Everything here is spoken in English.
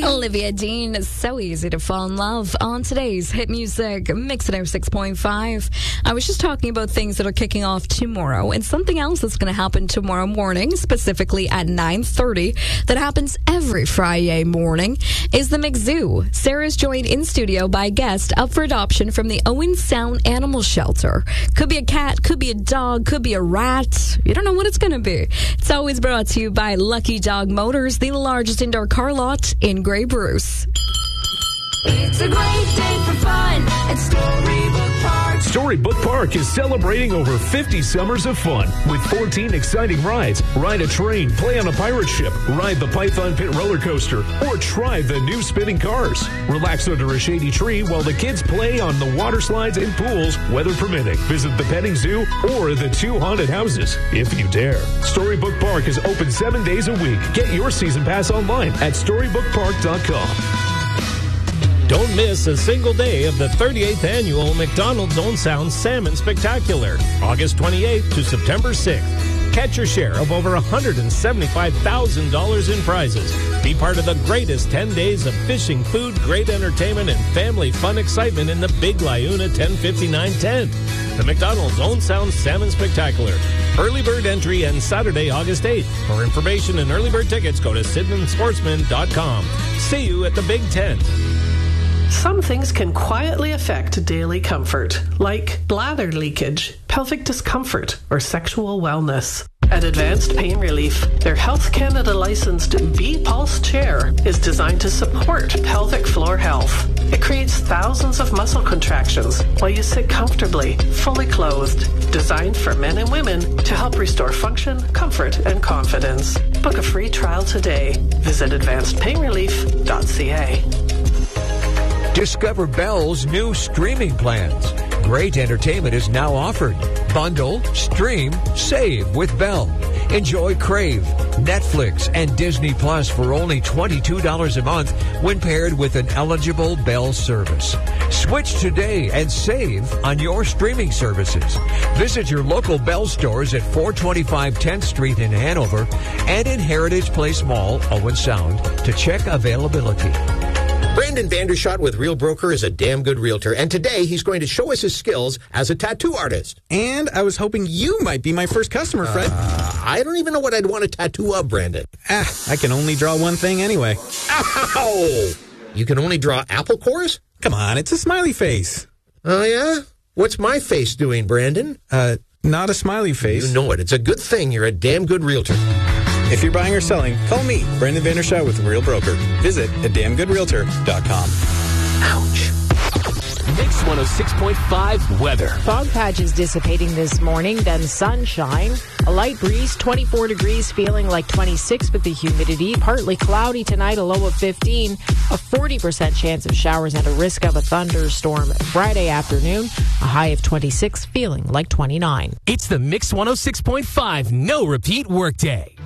Olivia Dean, so easy to fall in love on today's hit music Mix 106.5. I was just talking about things that are kicking off tomorrow, and something else that's going to happen tomorrow morning, specifically at 9:30, that happens every Friday morning, is the McZoo. Sarah's joined in studio by a guest up for adoption from the Owen Sound Animal Shelter. Could be a cat, could be a dog, could be a rat. You don't know what it's going to be. It's always brought to you by Lucky Dog Motors, the largest indoor car lot in Grey Bruce. It's a great day for fun at Storybook Park. Storybook Park is celebrating over 50 summers of fun with 14 exciting rides. Ride a train, play on a pirate ship, ride the Python Pit roller coaster, or try the new spinning cars. Relax under a shady tree while the kids play on the water slides and pools, weather permitting. Visit the petting zoo or the 2 haunted houses, if you dare. Storybook Park is open 7 days a week. Get your season pass online at StorybookPark.com. Don't miss a single day of the 38th annual McDonald's Own Sound Salmon Spectacular, August 28th to September 6th. Catch your share of over $175,000 in prizes. Be part of the greatest 10 days of fishing, food, great entertainment, and family fun excitement in the Big Liuna 1059 tent. The McDonald's Own Sound Salmon Spectacular. Early bird entry and Saturday, August 8th. For information and early bird tickets, go to SydneySportsman.com. See you at the Big Tent. Some things can quietly affect daily comfort, like bladder leakage, pelvic discomfort, or sexual wellness. At Advanced Pain Relief, their Health Canada licensed B-Pulse chair is designed to support pelvic floor health. It creates thousands of muscle contractions while you sit comfortably, fully clothed. Designed for men and women to help restore function, comfort, and confidence. Book a free trial today. Visit advancedpainrelief.ca. Discover Bell's new streaming plans. Great entertainment is now offered. Bundle, stream, save with Bell. Enjoy Crave, Netflix, and Disney Plus for only $22 a month when paired with an eligible Bell service. Switch today and save on your streaming services. Visit your local Bell stores at 425 10th Street in Hanover and in Heritage Place Mall, Owen Sound, to check availability. Brandon Vandershot with Real Broker is a damn good realtor, and today he's going to show us his skills as a tattoo artist. And I was hoping you might be my first customer, Fred. I don't even know what I'd want a tattoo of, Brandon. I can only draw one thing anyway. Ow! You can only draw apple cores? Come on, it's a smiley face. Oh, yeah? What's my face doing, Brandon? Not a smiley face. You know it. It's a good thing you're a damn good realtor. If you're buying or selling, call me, Brandon Vandershot with Real Broker. Visit damngoodrealtor.com. Ouch. Mix 106.5 weather. Fog patches dissipating this morning, then sunshine. A light breeze, 24 degrees, feeling like 26 with the humidity. Partly cloudy tonight, a low of 15. A 40% chance of showers and a risk of a thunderstorm Friday afternoon. A high of 26, feeling like 29. It's the Mix 106.5 no repeat workday.